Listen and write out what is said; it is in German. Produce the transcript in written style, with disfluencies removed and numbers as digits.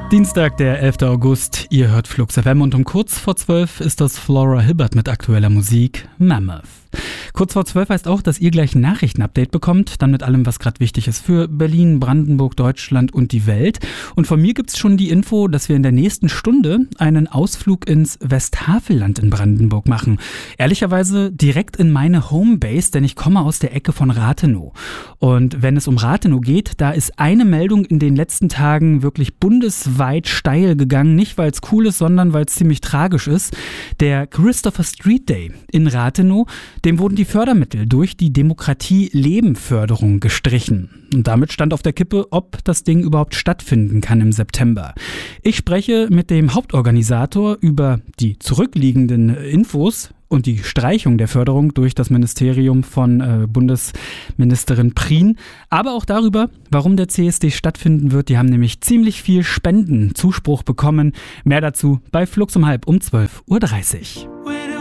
Dienstag, der 11. August. Ihr hört Flux FM und um kurz vor 12 ist das Flora Hibbert mit aktueller Musik Mammoth. Kurz vor 12 heißt auch, dass ihr gleich ein Nachrichtenupdate bekommt, dann mit allem, was gerade wichtig ist für Berlin, Brandenburg, Deutschland und die Welt. Und von mir gibt's schon die Info, dass wir in der nächsten Stunde einen Ausflug ins Westhavelland in Brandenburg machen. Ehrlicherweise direkt in meine Homebase, denn ich komme aus der Ecke von Rathenow. Und wenn es um Rathenow geht, da ist eine Meldung in den letzten Tagen wirklich bundesweit steil gegangen. Nicht, weil es cool ist, sondern weil es ziemlich tragisch ist. Der Christopher Street Day in Rathenow, dem wurden die Fördermittel durch die Demokratie-Leben-Förderung gestrichen. Und damit stand auf der Kippe, ob das Ding überhaupt stattfinden kann im September. Ich spreche mit dem Hauptorganisator über die zurückliegenden Infos und die Streichung der Förderung durch das Ministerium von Bundesministerin Prien, aber auch darüber, warum der CSD stattfinden wird. Die haben nämlich ziemlich viel Spendenzuspruch bekommen. Mehr dazu bei Flux um 12:30.